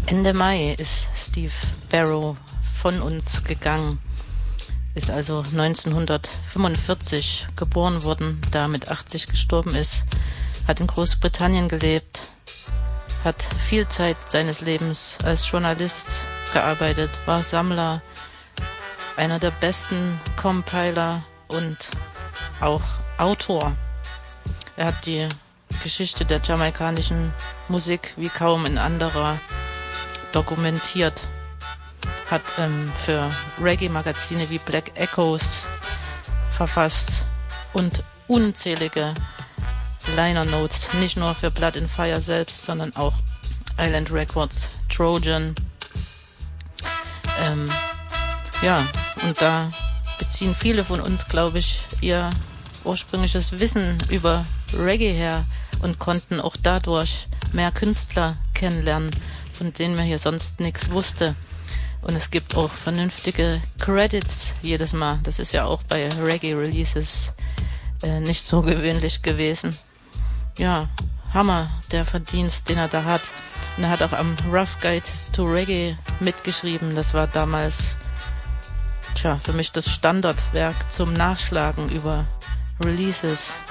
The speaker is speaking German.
Ende Mai ist Steve Barrow von uns gegangen, ist also 1945 geboren worden, da mit 80 gestorben ist, hat in Großbritannien gelebt, hat viel Zeit seines Lebens als Journalist gearbeitet, war Sammler, einer der besten Compiler und auch Autor. Er hat die Geschichte der jamaikanischen Musik wie kaum ein anderer dokumentiert, hat für Reggae-Magazine wie Black Echoes verfasst und unzählige Liner Notes, nicht nur für Blood and Fire selbst, sondern auch Island Records, Trojan. Und da beziehen viele von uns, glaube ich, ihr ursprüngliches Wissen über Reggae her und konnten auch dadurch mehr Künstler kennenlernen, von denen man hier sonst nichts wusste. Und es gibt auch vernünftige Credits jedes Mal. Das ist ja auch bei Reggae-Releases nicht so gewöhnlich gewesen. Ja, Hammer, der Verdienst, den er da hat. Und er hat auch am Rough Guide to Reggae mitgeschrieben. Das war damals, für mich das Standardwerk zum Nachschlagen über Releases.